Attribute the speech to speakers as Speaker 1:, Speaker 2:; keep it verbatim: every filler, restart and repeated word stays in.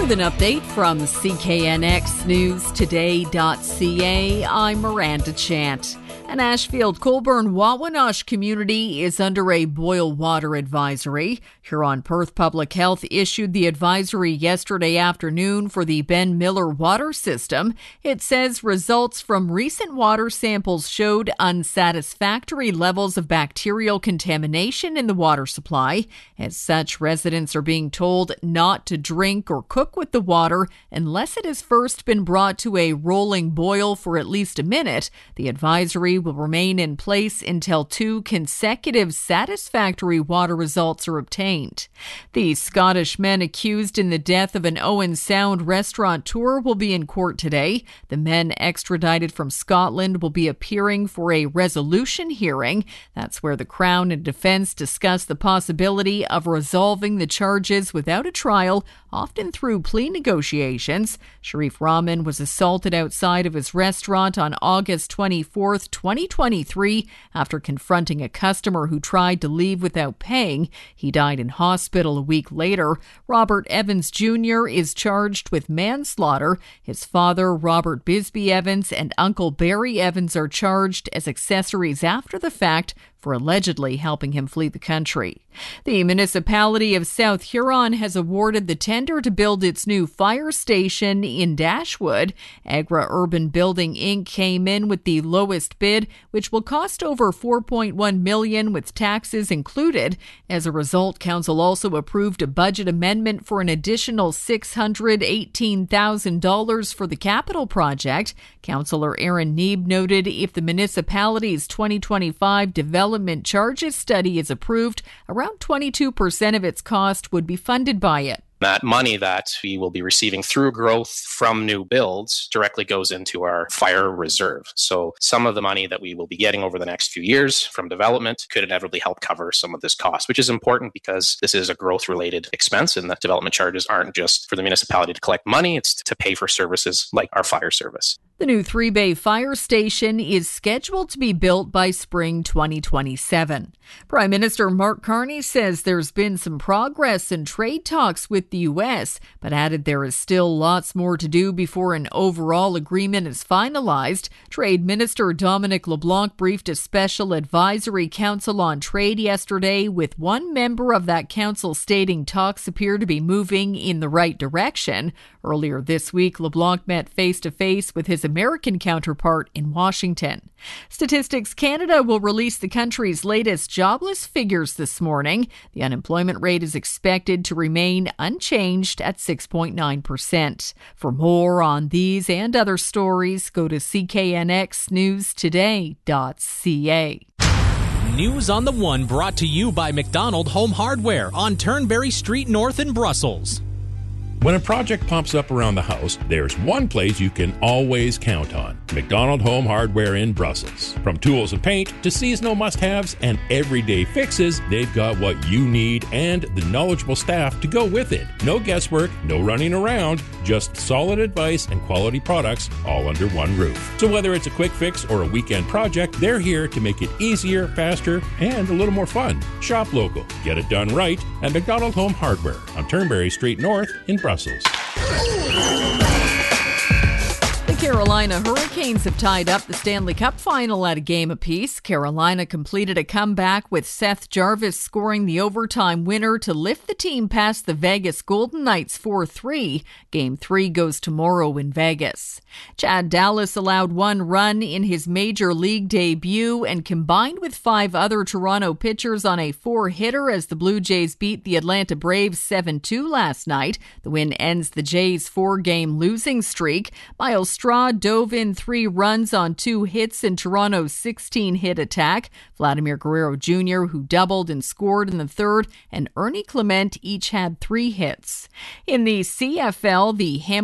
Speaker 1: With an update from C K N X News Today dot C A, I'm Miranda Chant. An Ashfield-Colborne-Wawanosh community is under a boil water advisory. Huron-Perth Public Health issued the advisory yesterday afternoon for the Ben Miller water system. It says results from recent water samples showed unsatisfactory levels of bacterial contamination in the water supply. As such, residents are being told not to drink or cook with the water unless it has first been brought to a rolling boil for at least a minute. The advisory will remain in place until two consecutive satisfactory water results are obtained. The Scottish men accused in the death of an Owen Sound restaurateur will be in court today. The men extradited from Scotland will be appearing for a resolution hearing. That's where the Crown and defence discuss the possibility of resolving the charges without a trial, often through plea negotiations. Sharif Rahman was assaulted outside of his restaurant on August twenty-fourth, twenty twenty-three after confronting a customer who tried to leave without paying. He died in hospital a week later. Robert Evans Junior is charged with manslaughter. His father, Robert Bisbee Evans, and Uncle Barry Evans are charged as accessories after the fact for allegedly helping him flee the country. The municipality of South Huron has awarded the tender to build its new fire station in Dashwood. Agra Urban Building Incorporated came in with the lowest bid, which will cost over four point one million dollars with taxes included. As a result, council also approved a budget amendment for an additional six hundred eighteen thousand dollars for the capital project. Councillor Aaron Neeb noted if the municipality's twenty twenty-five development Development charges study is approved, around twenty-two percent of its cost would be funded by it.
Speaker 2: That money that we will be receiving through growth from new builds directly goes into our fire reserve. So some of the money that we will be getting over the next few years from development could inevitably help cover some of this cost, which is important because this is a growth-related expense and the development charges aren't just for the municipality to collect money, it's to pay for services like our fire service.
Speaker 1: The new three-bay fire station is scheduled to be built by spring twenty twenty-seven. Prime Minister Mark Carney says there's been some progress in trade talks with the U S, but added there is still lots more to do before an overall agreement is finalized. Trade Minister Dominic LeBlanc briefed a special advisory council on trade yesterday, with one member of that council stating talks appear to be moving in the right direction. Earlier this week, LeBlanc met face-to-face with his American counterpart in Washington. Statistics Canada will release the country's latest jobless figures this morning. The unemployment rate is expected to remain unchanged at six point nine percent. For more on these and other stories, go to C K N X News Today dot C A.
Speaker 3: News on the One brought to you by McDonald Home Hardware on Turnberry Street North in Brussels.
Speaker 4: When a project pops up around the house, there's one place you can always count on: McDonald Home Hardware in Brussels. From tools and paint to seasonal must-haves and everyday fixes, they've got what you need and the knowledgeable staff to go with it. No guesswork, no running around, just solid advice and quality products all under one roof. So whether it's a quick fix or a weekend project, they're here to make it easier, faster, and a little more fun. Shop local. Get it done right at McDonald Home Hardware on Turnberry Street North in Brussels.
Speaker 1: The Carolina Hurricanes have tied up the Stanley Cup final at a game apiece. Carolina completed a comeback with Seth Jarvis scoring the overtime winner to lift the team past the Vegas Golden Knights four three. Game three goes tomorrow in Vegas. Chad Dallas allowed one run in his major league debut and combined with five other Toronto pitchers on a four-hitter as the Blue Jays beat the Atlanta Braves seven two last night. The win ends the Jays' four-game losing streak. Miles Straw dove in three runs on two hits in Toronto's sixteen-hit attack. Vladimir Guerrero Junior, who doubled and scored in the third, and Ernie Clement each had three hits. In the C F L, the Ham